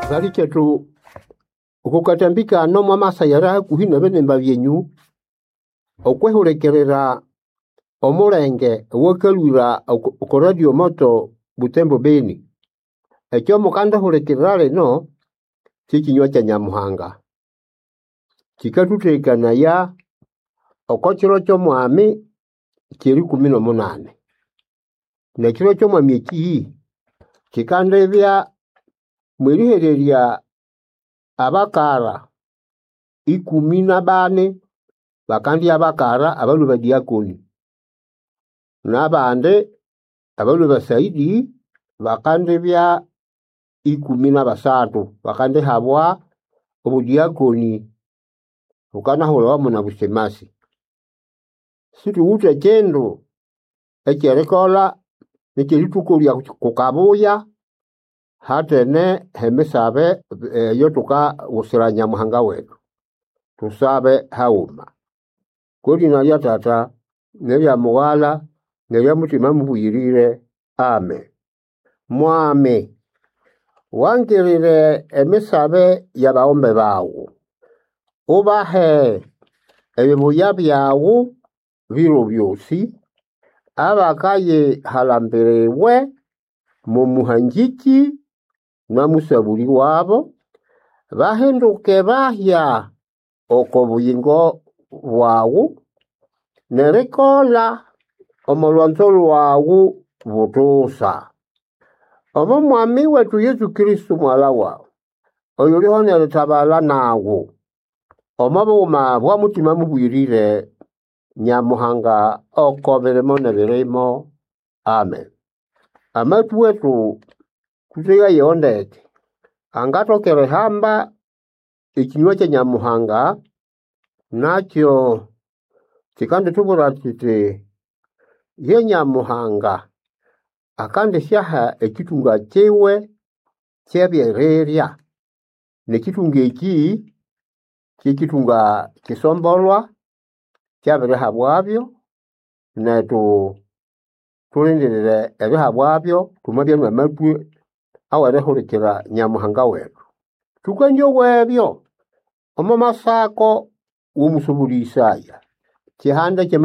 Bali chetu ukukatambika no mwamasa yara kuhina bene mbavyenyu okwehurekerera omulenge wokalwira okoradio moto Butembo Beni ekyo mukanda hurekerera no kikinywa kya Nyamuhanga kikatutekana ya okokiro kyo mwami kiri 18 na kiro kyo mwami eki kikandebya mwirihereria abakara 14 bakandi abakara abalu badiakoni nabande abalu basaidi bakandebya 13 bakande habwa obudiakoni ukana hola muna busemasi situ ute kendo ekerekola nekiritukolia kukabuya hatene hemesabe yotuka usira Nyamuhanga wetu tusabe hauma kodi nalya tata nelya muwala nelya mutima mubuyirire amen mwame wangirire emesabe yabaombe bawo ubahe ebibuya byawo biro byosi abakaye halamberewe mu muhanjiki na musabuli wabo bahenduke bahya okobuyingo bwawo nerekola omolwanzolo wawo butusa omo mwami wetu Yesu Kristo mwala wawo oyuliho neretabala nawo omabuma bwa mutima mubwirire Nyamuhanga okoberemo neberemo amen amatu wetu kutega yondeke angatokere hamba ikinywa kya Nyamuhanga nakyo kikande tubura tite ye Nyamuhanga akande syaha ekitunga chewe kyebyereria nekitunga eki kikitunga kisombolwa kyabereha bwabyo netu tulindirire ebiha bwabyo tumabyanwa amatwe awarehulikira Nyamuhanga wetu tukanyo webyo omo masako w'omusubuli Isaya kihanda kya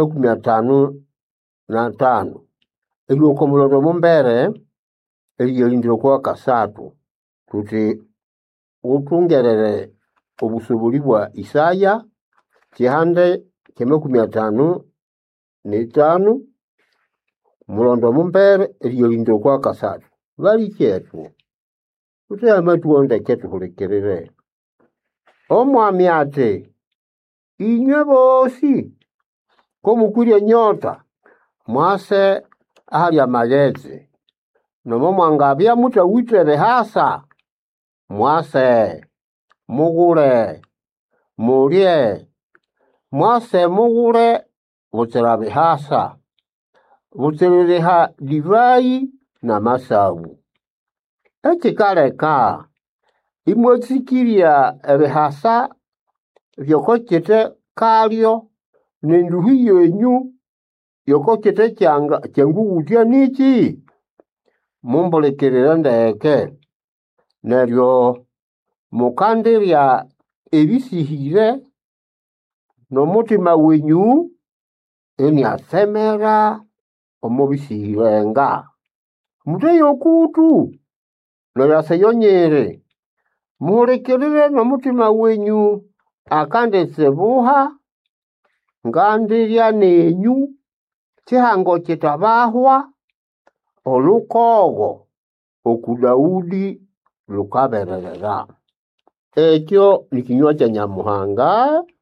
55 elioko mulondo mumbere eliyolindiro kwa kasatu tuti utungerere obusubuli bwa Isaya kihanda kya 55 mulondo mumbere eliyolindiro kwa kasatu bali chetu tuti amatuonde ketu hulekerere omwami ate inywe bosi komukurya nyota mwase ahali amagezi nomo mwangabya mutawitire hasa mwase mugure mulye mwase mugure buterabe hasa buterereha divai na masawu ekikaleka imwetsikiria ebihasa vyokokete kalyo nenduhi yenyu yokokete kyanguwutya niki mumbolekerera ndeke neryo mukandirya ebisihire n'omutima wenyu eniasemera omubisihirenga muteyo kutu noyaseyonyere muhulekerere n'omutima wenyu akande sebuha ngandirya nenyu chihango chitabahwa olukogo okudaudi lukabererera ekyo nikinywa kya Nyamuhanga